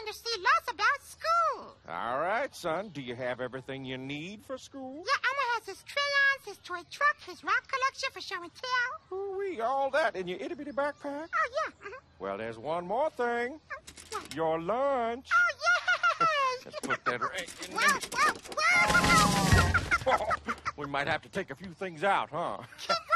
to see lots about school. All right, son. Do you have everything you need for school? Yeah, Elmo has his crayons, his toy truck, his rock collection for show and tell. Ooh-wee, all that in your itty-bitty backpack? Oh, yeah. Well, there's one more thing. What? Your lunch. Oh, yes! Let's put that right in Whoa, whoa, whoa! We might have to take a few things out, huh? Congrats!